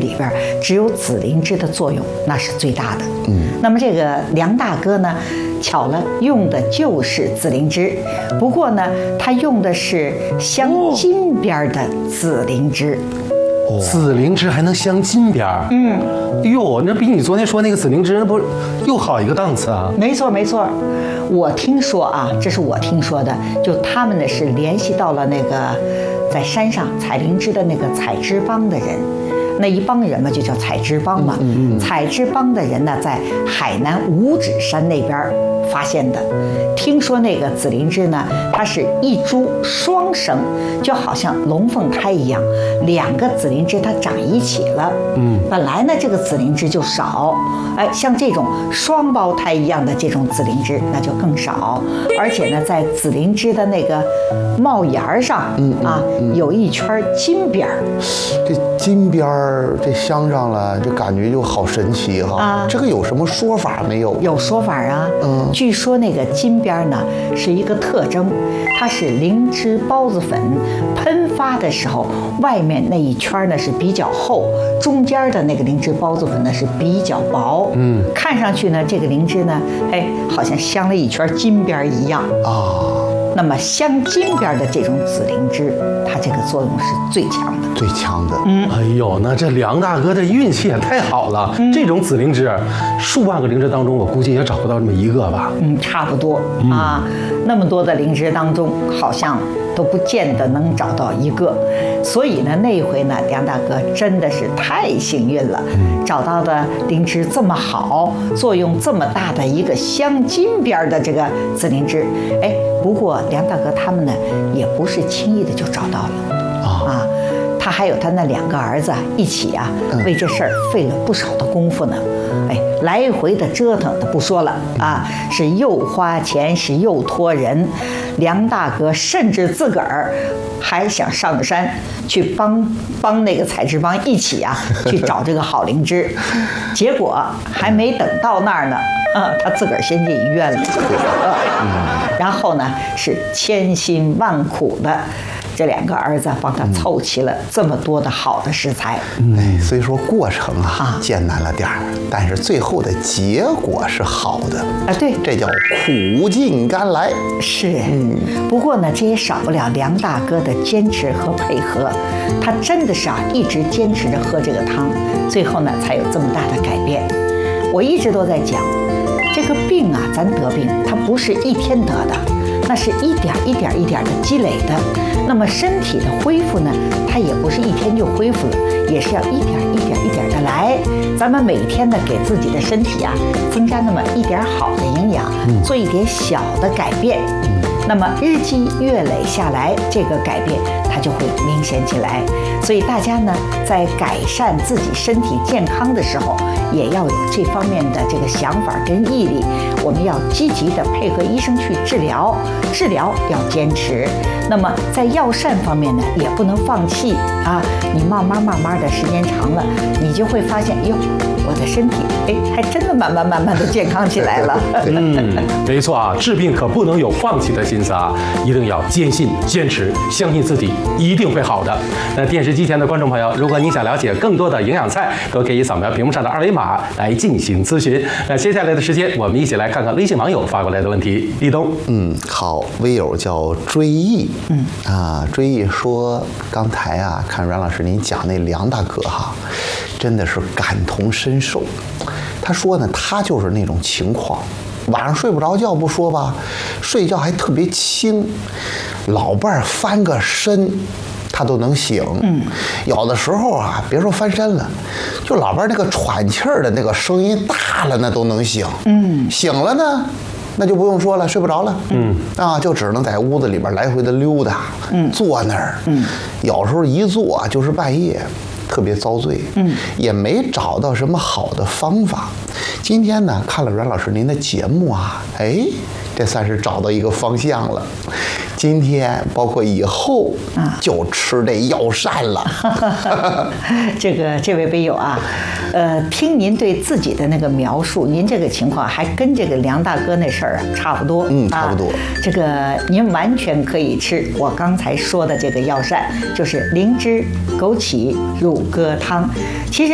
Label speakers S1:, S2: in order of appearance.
S1: 里边，只有紫灵芝的作用那是最大的。那么这个梁大哥呢，巧了，用的就是紫灵芝，不过呢，他用的是镶金边的紫灵芝。
S2: 紫灵芝还能镶金边儿？哟，那比你昨天说那个紫灵芝，那不又好一个档次啊？
S1: 没错没错，我听说啊，这是我听说的，就他们呢是联系到了那个在山上采灵芝的那个采芝帮的人。那一帮人嘛，就叫采芝帮嘛。采芝帮的人呢，在海南五指山那边发现的。听说那个紫灵芝呢，它是一株双生，就好像龙凤胎一样，两个紫灵芝它长一起了。本来呢这个紫灵芝就少，像这种双胞胎一样的这种紫灵芝那就更少，而且呢在紫灵芝的那个帽檐上有一圈金边儿。
S3: 这金边儿这镶上了，这感觉就好神奇哈。这个有什么说法没有？
S1: 有说法啊。据说那个金边呢是一个特征，它是灵芝孢子粉喷发的时候，外面那一圈呢是比较厚，中间的那个灵芝孢子粉呢是比较薄。看上去呢这个灵芝呢，好像镶了一圈金边一样啊。那么镶金边的这种紫灵芝，它这个作用是最强的，
S3: 最强的。
S2: 哎呦，那这梁大哥的运气也太好了。这种紫灵芝，数万个灵芝当中，我估计也找不到这么一个吧？
S1: 差不多啊。那么多的灵芝当中，好像都不见得能找到一个。所以呢，那一回呢，梁大哥真的是太幸运了，找到的灵芝这么好，作用这么大的一个镶金边的这个紫灵芝。不过梁大哥他们呢，也不是轻易的就找到了他还有他那两个儿子一起为这事儿费了不少的功夫呢。来回的折腾的不说了是又花钱是又托人。梁大哥甚至自个儿还想上山去帮那个采芝帮一起去找这个好灵芝，结果还没等到那儿呢，他自个儿先进医院了。然后呢是千辛万苦的。这两个儿子帮他凑齐了这么多的好的食材。
S3: 虽说过程艰难了点儿，但是最后的结果是好的
S1: 对，
S3: 这叫苦尽甘来。
S1: 是，不过呢，这也少不了梁大哥的坚持和配合。他真的是一直坚持着喝这个汤，最后呢才有这么大的改变。我一直都在讲，这个病咱得病，它不是一天得的。那是一点一点一点的积累的，那么身体的恢复呢，它也不是一天就恢复了，也是要一点一点一点的来。咱们每天呢，给自己的身体增加那么一点好的营养，做一点小的改变，那么日积月累下来，这个改变它就会明显起来。所以大家呢，在改善自己身体健康的时候，也要有这方面的这个想法跟毅力。我们要积极的配合医生去治疗，治疗要坚持。那么在药膳方面呢，也不能放弃你慢慢的时间长了，你就会发现，我的身体还真的慢慢的健康起来了。
S2: 没错治病可不能有放弃的心思一定要坚信、坚持，相信自己一定会好的。那电视机前的观众朋友，如果你想了解更多的营养菜，都可以扫描屏幕上的二维码来进行咨询。那接下来的时间，我们一起来看看微信网友发过来的问题。立冬，
S3: 好，微友叫追忆，追忆说，刚才看阮老师您讲那梁大哥真的是感同身受。他说呢，他就是那种情况，晚上睡不着觉不说吧，睡觉还特别轻，老伴儿翻个身他都能醒。有的时候别说翻身了，就老伴儿那个喘气儿的那个声音大了，那都能醒。醒了呢，那就不用说了，睡不着了。就只能在屋子里边来回的溜达，坐那儿。有时候一坐就是半夜，特别遭罪。也没找到什么好的方法。今天呢，看了阮老师您的节目这算是找到一个方向了。今天包括以后就吃这药膳了。
S1: 这位微友听您对自己的那个描述，您这个情况还跟这个梁大哥那事儿差不多。
S3: 差不多。
S1: 这个您完全可以吃我刚才说的这个药膳，就是灵芝枸杞乳鸽汤。其实